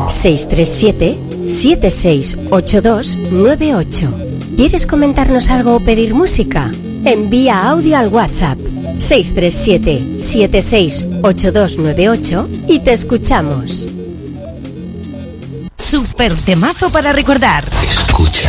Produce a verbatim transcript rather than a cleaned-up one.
seis tres siete, siete seis ocho dos nueve ocho. ¿Quieres comentarnos algo o pedir música? Envía audio al WhatsApp seis tres siete, siete seis ocho dos nueve ocho y te escuchamos. Super temazo para recordar. Escucha.